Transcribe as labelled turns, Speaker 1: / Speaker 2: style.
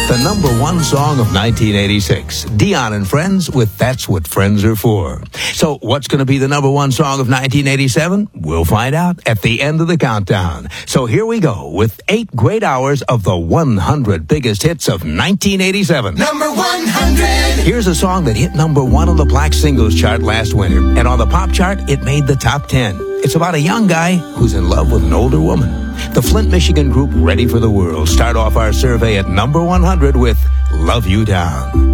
Speaker 1: The number one song of 1986. Dion and Friends with That's What Friends Are For. So what's going to be the number one song of 1987? We'll find out at the end of the countdown. So here we go with 8 great hours of the 100 biggest hits of 1987.
Speaker 2: Number 100.
Speaker 1: Here's a song that hit number 1 on the Black Singles Chart last winter. And on the pop chart, it made the top 10. It's about a young guy who's in love with an older woman. The Flint, Michigan group Ready for the World start off our survey at number 100 with Love You Down.